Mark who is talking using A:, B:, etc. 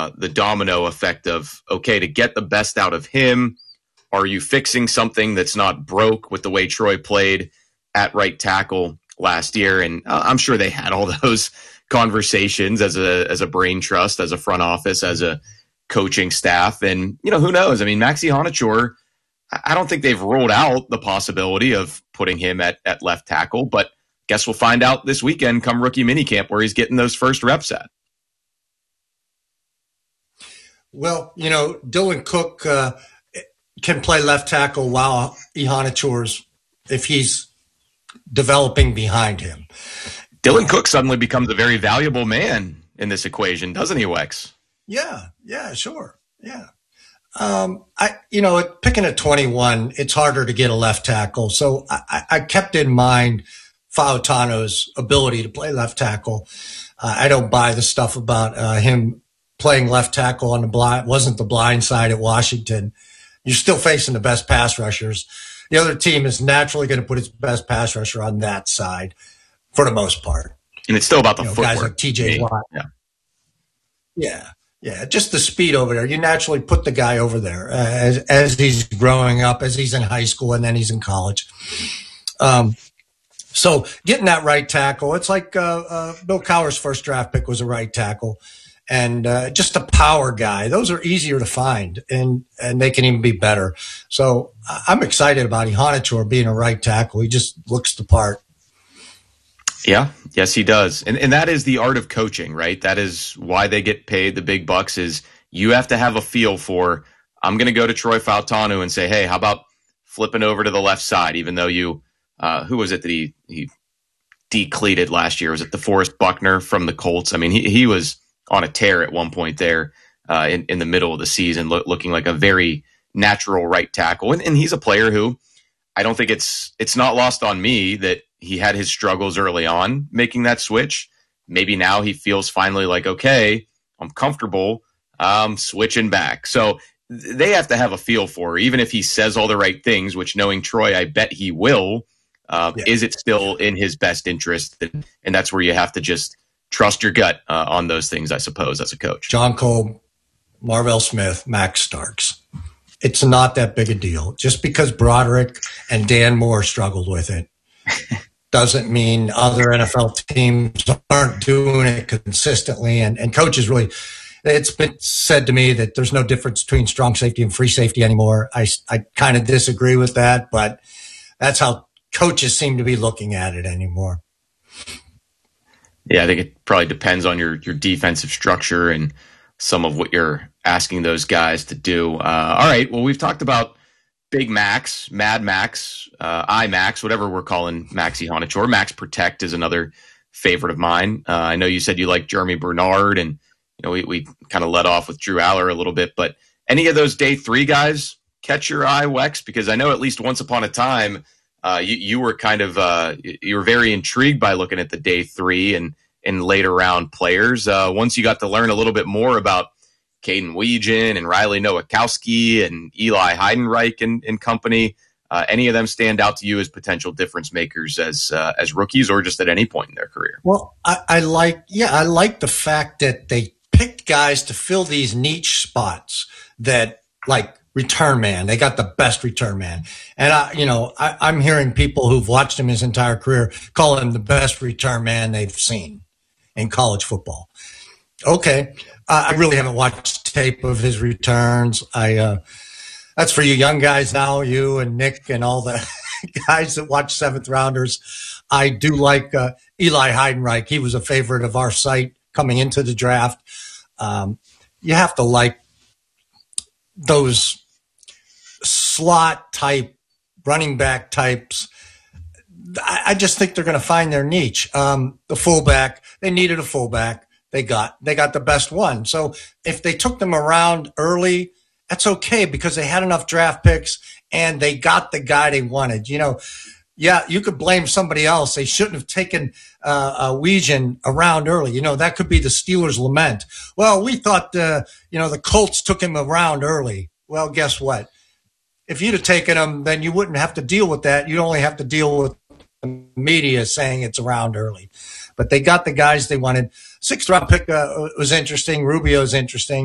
A: the domino effect of, okay, to get the best out of him, are you fixing something that's not broke with the way Troy played at right tackle last year? And I'm sure they had all those conversations as a brain trust, as a front office, as a coaching staff. And, who knows? I mean, Maxi Honachor, I don't think they've ruled out the possibility of putting him at left tackle, but guess we'll find out this weekend come rookie minicamp where he's getting those first reps at.
B: Well, Dylan Cook can play left tackle while Honachor's, if he's developing behind him.
A: Dylan Cook suddenly becomes a very valuable man in this equation, doesn't he, Wex?
B: Yeah, sure. Yeah. Picking a 21, it's harder to get a left tackle. So I kept in mind Fautano's ability to play left tackle. I don't buy the stuff about him playing left tackle on wasn't the blind side at Washington. You're still facing the best pass rushers. The other team is naturally going to put its best pass rusher on that side for the most part.
A: And it's still about the footwork.
B: Guys like TJ Watt. Yeah, just the speed over there. You naturally put the guy over there as he's growing up, as he's in high school, and then he's in college. So getting that right tackle, it's like Bill Cowher's first draft pick was a right tackle. And just a power guy. Those are easier to find, and they can even be better. So I'm excited about Honachor being a right tackle. He just looks the part.
A: Yeah, yes, he does. And that is the art of coaching, right? That is why they get paid the big bucks, is you have to have a feel for, I'm going to go to Troy Fautanu and say, hey, how about flipping over to the left side, even though you, who was it that he decleated last year? Was it DeForest Buckner from the Colts? I mean, he was on a tear at one point there in the middle of the season, looking like a very natural right tackle. And he's a player who I don't think it's not lost on me that he had his struggles early on making that switch. Maybe now he feels finally like, okay, I'm comfortable switching back. So they have to have a feel for, even if he says all the right things, which knowing Troy, I bet he will, is it still in his best interest? And that's where you have to just trust your gut on those things, I suppose, as a coach.
B: John Kolb, Marvell Smith, Max Starks. It's not that big a deal. Just because Broderick and Dan Moore struggled with it doesn't mean other NFL teams aren't doing it consistently. And coaches really, it's been said to me that there's no difference between strong safety and free safety anymore. I kind of disagree with that, but that's how coaches seem to be looking at it anymore.
A: Yeah, I think it probably depends on your defensive structure and some of what you're asking those guys to do. All right, well, we've talked about Big Max, Mad Max, IMAX, whatever we're calling Maxi Honachor. Max Protect is another favorite of mine. I know you said you like Jeremy Bernard, and we kind of let off with Drew Aller a little bit, but any of those day three guys catch your eye, Wex? Because I know at least once upon a time, you were kind of you were very intrigued by looking at the day three and later round players. Once you got to learn a little bit more about Caden Weegan and Riley Nowakowski and Eli Heidenreich and company, any of them stand out to you as potential difference makers as rookies or just at any point in their career?
B: Well, I like the fact that they picked guys to fill these niche spots that, like, return man. They got the best return man. And I'm hearing people who've watched him his entire career call him the best return man they've seen in college football. Okay. I really haven't watched tape of his returns. That's for you young guys now, you and Nick and all the guys that watch seventh rounders. I do like Eli Heidenreich. He was a favorite of our site coming into the draft. You have to like those slot type, running back types. I just think they're going to find their niche. The fullback, they needed a fullback. They got the best one. So if they took them around early, that's okay because they had enough draft picks and they got the guy they wanted. Yeah, you could blame somebody else. They shouldn't have taken Weegan around early. That could be the Steelers' lament. Well, we thought the Colts took him around early. Well, guess what? If you'd have taken him, then you wouldn't have to deal with that. You'd only have to deal with the media saying it's around early. But they got the guys they wanted. Sixth round pick was interesting. Rubio's interesting.